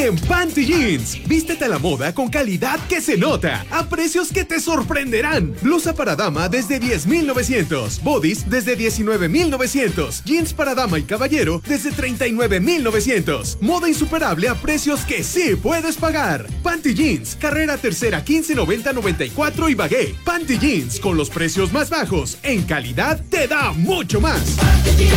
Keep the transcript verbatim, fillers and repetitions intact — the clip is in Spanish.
en Panty Jeans. Vístete a la moda con calidad que se nota, a precios que te sorprenderán. Blusa para dama desde diez mil novecientos, bodies desde diecinueve mil novecientos, jeans para dama y caballero desde treinta y nueve mil novecientos. Moda insuperable a precios que sí puedes pagar. Panty Jeans, carrera tercera quince noventa noventa y cuatro y Bagué. Panty Jeans, con los precios más bajos, en calidad te da mucho más.